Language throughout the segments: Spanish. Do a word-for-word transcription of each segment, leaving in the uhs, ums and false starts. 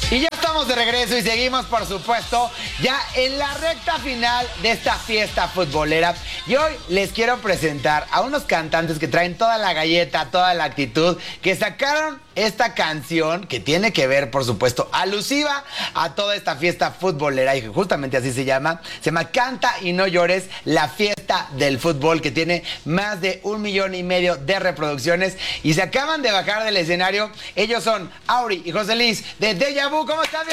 Y ya estamos de regreso y seguimos, por supuesto, ya en la recta final de esta fiesta futbolera. Y hoy les quiero presentar a unos cantantes que traen toda la galleta, toda la actitud, que sacaron esta canción que tiene que ver, por supuesto, alusiva a toda esta fiesta futbolera, y que justamente así se llama. Se llama Canta y no llores, la fiesta del fútbol, que tiene más de un millón y medio de reproducciones. Y se acaban de bajar del escenario. Ellos son Auri y José Luis de Deja Vu. ¿Cómo están?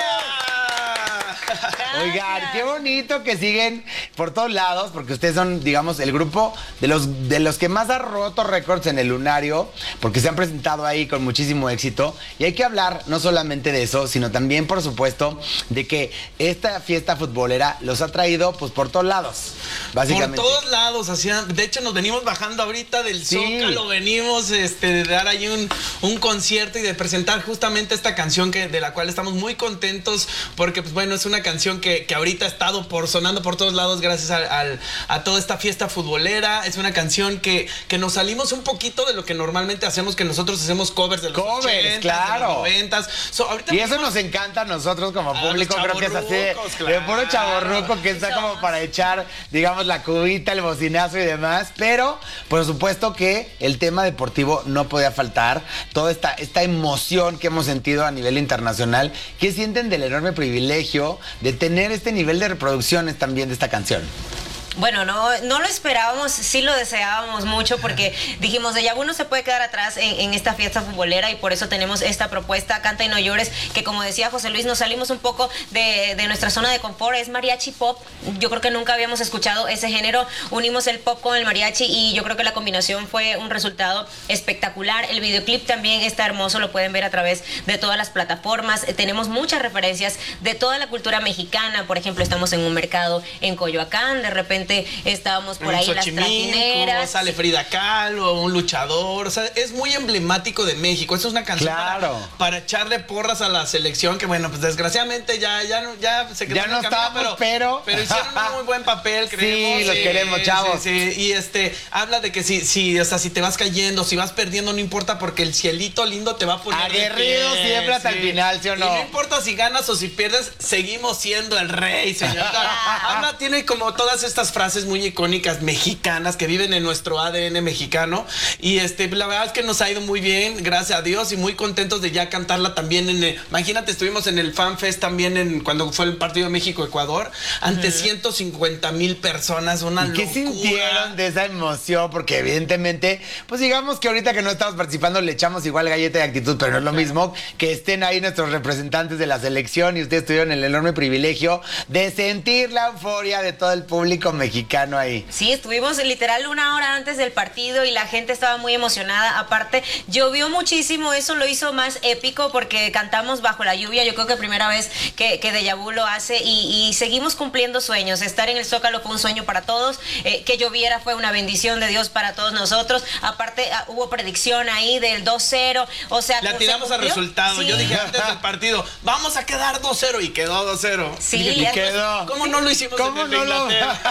Oigan, qué bonito que siguen por todos lados, porque ustedes son, digamos, el grupo de los, de los que más ha roto récords en el Lunario, porque se han presentado ahí con muchísimo éxito. Y hay que hablar no solamente de eso, sino también, por supuesto, de que esta fiesta futbolera los ha traído pues por todos lados, básicamente. Por todos lados, así, de hecho nos venimos bajando ahorita del sí. Zócalo, venimos este, de dar ahí un, un concierto y de presentar justamente esta canción que, de la cual estamos muy contentos, porque pues bueno, es una canción que, que ahorita ha estado por, sonando por todos lados gracias a, a, a toda esta fiesta futbolera. Es una canción que, que nos salimos un poquito de lo que normalmente hacemos, que nosotros hacemos covers de los covers, ochentas, claro. de los noventas. So, y eso nos encanta a nosotros como público, creo que es así de, claro. de puro chavorruco que está como para echar, digamos, la cubita, el bocinazo y demás. Pero, por supuesto que el tema deportivo no podía faltar. Toda esta, esta emoción que hemos sentido a nivel internacional. ¿Qué sienten del enorme privilegio de tener este nivel de reproducciones también de esta canción? Bueno, no, no lo esperábamos, sí lo deseábamos mucho, porque dijimos, Deja Vu no se puede quedar atrás en, en esta fiesta futbolera, y por eso tenemos esta propuesta, Canta y no llores, que como decía José Luis, nos salimos un poco de, de nuestra zona de confort. Es mariachi pop. Yo creo que nunca habíamos escuchado ese género. Unimos el pop con el mariachi y yo creo que la combinación fue un resultado espectacular. El videoclip también está hermoso, lo pueden ver a través de todas las plataformas. Tenemos muchas referencias de toda la cultura mexicana. Por ejemplo, estamos en un mercado en Coyoacán, de repente estábamos por ahí en las trajineras. Sale Frida Kahlo, un luchador. O sea, es muy emblemático de México. Esto es una canción claro. para, para echarle porras a la selección, que bueno, pues desgraciadamente ya, ya, ya se quedó ya en no el camino, estamos, pero, pero pero hicieron un muy buen papel, creemos. Sí, los sí, queremos, chavos. Sí, sí. Y este, habla de que si, si, o sea, si te vas cayendo, si vas perdiendo, no importa, porque el cielito lindo te va a poner aguerrido siempre hasta sí. el final, ¿sí o no? Y no importa si ganas o si pierdes, seguimos siendo el rey, señor. Habla, tiene como todas estas frases muy icónicas mexicanas que viven en nuestro A D N mexicano, y este, la verdad es que nos ha ido muy bien, gracias a Dios, y muy contentos de ya cantarla también en el, imagínate, estuvimos en el Fan Fest también en, cuando fue el partido de México-Ecuador, ante uh-huh. ciento cincuenta mil personas, una locura. ¿Qué sintieron de esa emoción? Porque evidentemente, pues digamos que ahorita que no estamos participando le echamos igual galleta de actitud, pero no es lo mismo que estén ahí nuestros representantes de la selección, y ustedes tuvieron el enorme privilegio de sentir la euforia de todo el público mexicano ahí. Sí, estuvimos literal una hora antes del partido y la gente estaba muy emocionada. Aparte, llovió muchísimo, eso lo hizo más épico porque cantamos bajo la lluvia. Yo creo que primera vez que, que Deja Vu lo hace, y, y seguimos cumpliendo sueños. Estar en el Zócalo fue un sueño para todos, eh, que lloviera fue una bendición de Dios para todos nosotros. Aparte, uh, hubo predicción ahí del dos cero, o sea... La tiramos a resultado. Sí. Yo dije antes del partido, vamos a quedar dos cero, y quedó dos cero. Sí, y quedó. ¿Cómo no lo hicimos ¿Cómo en no lo...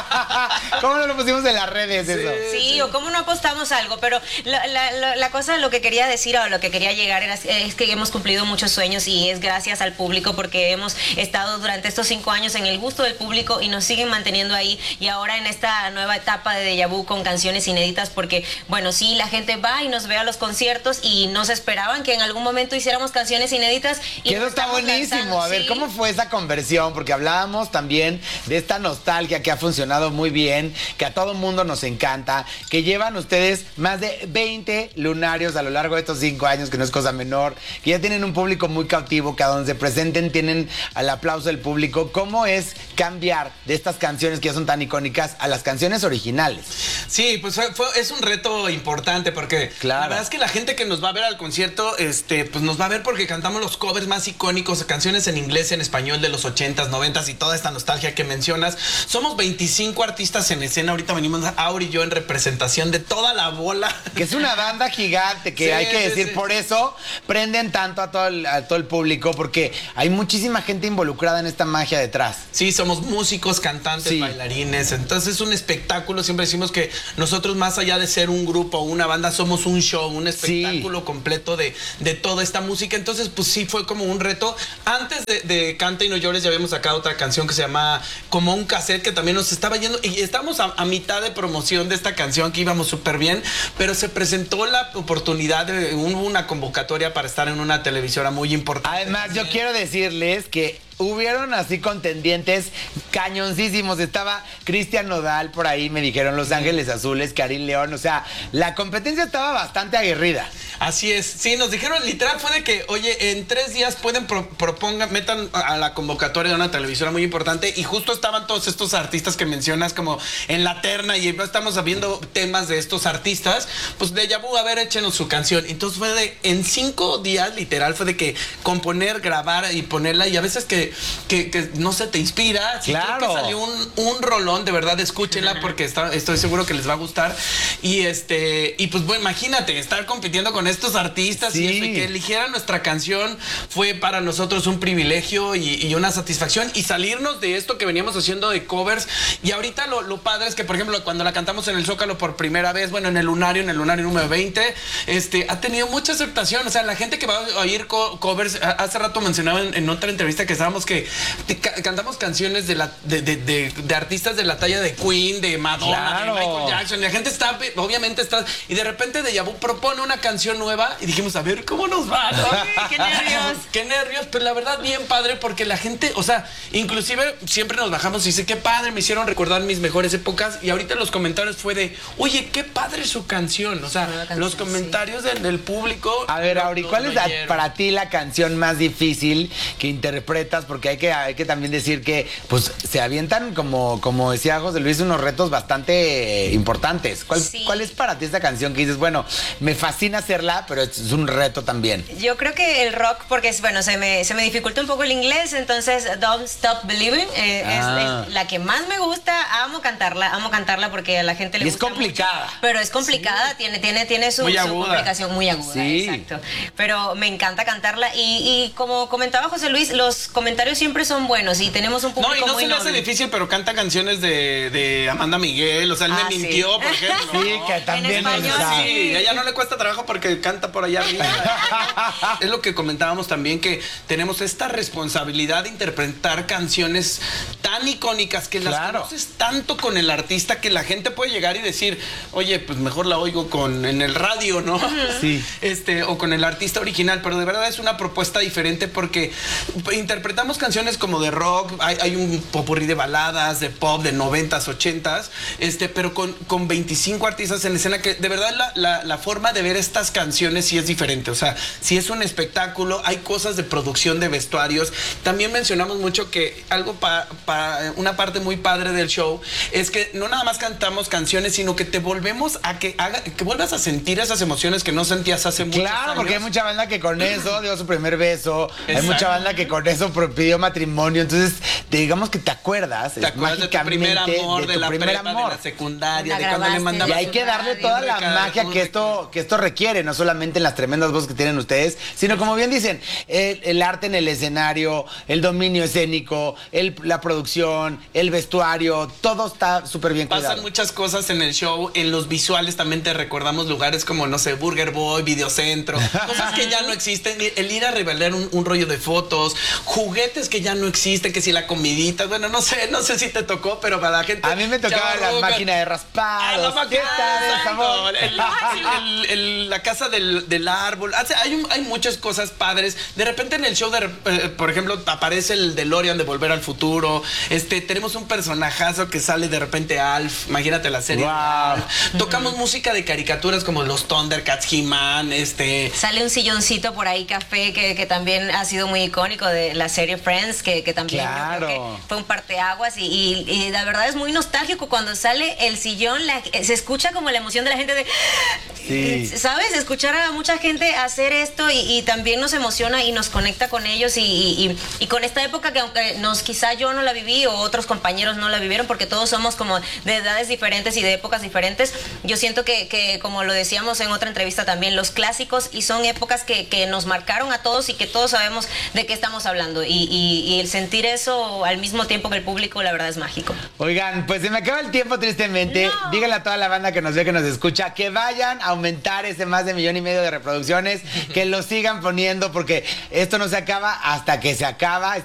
¿Cómo no lo pusimos en las redes sí, eso? Sí, sí, o cómo no apostamos algo, pero la, la, la, la cosa, lo que quería decir o lo que quería llegar era, es que hemos cumplido muchos sueños, y es gracias al público, porque hemos estado durante estos cinco años en el gusto del público y nos siguen manteniendo ahí, y ahora en esta nueva etapa de Deja Vu con canciones inéditas, porque bueno, sí, la gente va y nos ve a los conciertos y nos esperaban que en algún momento hiciéramos canciones inéditas. Y eso está buenísimo. Lanzando, a ver, ¿sí? ¿cómo fue esa conversión? Porque hablábamos también de esta nostalgia que ha funcionado muy bien, que a todo mundo nos encanta, que llevan ustedes más de veinte lunarios a lo largo de estos cinco años, que no es cosa menor, que ya tienen un público muy cautivo, que a donde se presenten tienen al aplauso del público. ¿Cómo es cambiar de estas canciones que ya son tan icónicas a las canciones originales? Sí, pues fue, fue, es un reto importante, porque claro. la verdad es que la gente que nos va a ver al concierto, este, pues nos va a ver porque cantamos los covers más icónicos, canciones en inglés, en español de los ochentas, noventas y toda esta nostalgia que mencionas. Somos veinticinco veinticinco artistas en escena. Ahorita venimos Auri y yo en representación de toda la bola. Que es una banda gigante, que Sí, hay que sí, decir, sí. por eso prenden tanto a todo, el, a todo el público, porque hay muchísima gente involucrada en esta magia detrás. Sí, somos músicos, cantantes, Sí. bailarines. Entonces es un espectáculo. Siempre decimos que nosotros, más allá de ser un grupo o una banda, somos un show, un espectáculo Sí. completo de, de toda esta música. Entonces, pues sí, fue como un reto. Antes de, de Canta y No Llores, ya habíamos sacado otra canción que se llama Como un Cassette, que también nos estaba yendo. Y estamos a, a mitad de promoción de esta canción, que íbamos súper bien, pero se presentó la oportunidad de un- una convocatoria para estar en una televisora muy importante. Además, yo quiero decirles que hubieron así contendientes cañoncísimos. Estaba Cristian Nodal por ahí, me dijeron Los Ángeles Azules, Karim León. O sea, la competencia estaba bastante aguerrida. Así es, sí, nos dijeron literal fue de que, oye, en tres días pueden pro- propongan, metan a la convocatoria de una televisora muy importante y justo estaban todos estos artistas que mencionas como en la terna y estamos viendo temas de estos artistas, pues de Yabu, a ver, échenos su canción. Entonces fue de, en cinco días literal fue de que componer, grabar y ponerla y a veces que, que, que no se te inspira. Sí, Claro. creo que salió un, un rolón, de verdad, escúchenla porque está, estoy seguro que les va a gustar. Y este, y pues bueno, imagínate, estar compitiendo con estos artistas Sí. y eso, y que eligieran nuestra canción fue para nosotros un privilegio y, y una satisfacción y salirnos de esto que veníamos haciendo de covers. Y ahorita lo, lo padre es que, por ejemplo, cuando la cantamos en el Zócalo por primera vez, bueno, en el Lunario, en el Lunario número veinte, este, ha tenido mucha aceptación. O sea, la gente que va a oír co- covers, a- hace rato mencionaba en, en otra entrevista que estábamos que te- ca- cantamos canciones de, la, de, de, de, de artistas de la talla de Queen, de Madonna, Claro. de Michael Jackson. Y la gente está, obviamente está, y de repente Deja Vu propone una canción nueva y dijimos, a ver cómo nos va, ¿no? Qué nervios. Qué nervios, pero la verdad bien padre porque la gente, o sea, inclusive siempre nos bajamos y dice, qué padre, me hicieron recordar mis mejores épocas y ahorita los comentarios fue de, oye, qué padre su canción, o sea, Nueva canción, los comentarios del, del público. A ver, lo- Auri, lo- ¿cuál lo es la- oyeron. para ti la canción más difícil que interpretas? Porque hay que, hay que también decir que pues se avientan, como, como decía José Luis, unos retos bastante eh, importantes. ¿Cuál, Sí. ¿Cuál es para ti esta canción que dices, bueno, me fascina hacerla, pero es un reto también? Yo creo que el rock, porque es, bueno, se me, se me dificulta un poco el inglés, entonces Don't Stop Believing eh, Ah. es, es la que más me gusta. Amo cantarla, amo cantarla porque a la gente le Y es gusta complicada. mucho, pero es complicada, tiene, tiene, tiene su, Muy su aguda. complicación muy aguda. Sí. Exacto. Pero me encanta cantarla y, y como comentaba José Luis, los comentarios siempre son buenos y tenemos un público No, y no muy se le hace noble. difícil, pero canta canciones de, de Amanda Miguel, o sea, él Ah, me sí. mintió, por ejemplo. Sí, ¿no? que también español, o sea, Sí, a ella no le cuesta trabajo porque canta por allá arriba. Es lo que comentábamos también, que tenemos esta responsabilidad de interpretar canciones tan icónicas que las Claro. conoces tanto con el artista que la gente puede llegar y decir, oye, pues mejor la oigo con en el radio, ¿no? Sí. Este, o con el artista original, pero de verdad es una propuesta diferente porque interpretamos canciones como de rock, hay, hay un popurrí de baladas, de pop, de noventas, ochentas, este, pero con, con veinticinco artistas en escena que de verdad la, la, la forma de ver estas canciones sí es diferente, o sea, sí es un espectáculo, hay cosas de producción de vestuarios, también mencionamos mucho que algo para pa, una parte muy padre del show es que no nada más cantamos canciones, sino que te volvemos a que haga, que vuelvas a sentir esas emociones que no sentías hace muchos años. Claro, porque hay mucha banda que con eso dio su primer beso, hay Exacto. mucha banda que con eso pro- pidió matrimonio, entonces te digamos que te acuerdas, ¿Te acuerdas de tu primer mágicamente amor, de, tu la primer prepa, amor. de la secundaria, La de cuando le grabaste. mandabas Y hay que darle toda la recado, magia un que esto, que esto requiere, no solamente en las tremendas voces que tienen ustedes, sino como bien dicen, el, el arte en el escenario, el dominio escénico, el, la producción, el vestuario, todo está súper bien Pasan cuidado. muchas cosas en el show, en los visuales también te recordamos lugares como, no sé, Burger Boy, Videocentro, cosas que ya no existen, el ir a revelar un, un rollo de fotos, juguetes que ya no existen, que si la comidita, bueno, no sé, no sé si te tocó, pero para la gente... A mí me tocaba la chavarruca, máquina de Ah, raspados. la máquina, ¿Qué tal, exacto. sabor? El- el- el- la casa del, del árbol. Hace- Hay, un- hay muchas cosas padres. De repente en el show, de, rep- eh, por ejemplo, aparece el DeLorean de Volver al Futuro. Este, tenemos un personajazo que sale de repente Alf. Imagínate la serie. de Wow. Alf. Tocamos música de caricaturas como los Thundercats, He-Man, este. Sale un silloncito por ahí, café, que, que también ha sido muy icónico de la serie serie Friends, que, que también Claro. yo creo que fue un parteaguas y, y, y la verdad es muy nostálgico cuando sale el sillón, la, se escucha como la emoción de la gente de... Sí. ¿Sabes? Escuchar a mucha gente hacer esto y, y también nos emociona y nos conecta con ellos y, y, y, y con esta época que aunque nos quizá yo no la viví o otros compañeros no la vivieron porque todos somos como de edades diferentes y de épocas diferentes, yo siento que, que como lo decíamos en otra entrevista también, los clásicos y son épocas que, que nos marcaron a todos y que todos sabemos de qué estamos hablando y, y, y el sentir eso al mismo tiempo que el público, la verdad es mágico. Oigan, pues se me acaba el tiempo tristemente. No. Díganle a toda la banda que nos ve, que nos escucha, que vayan a aumentar ese más de millón y medio de reproducciones, que lo sigan poniendo porque esto no se acaba hasta que se acaba.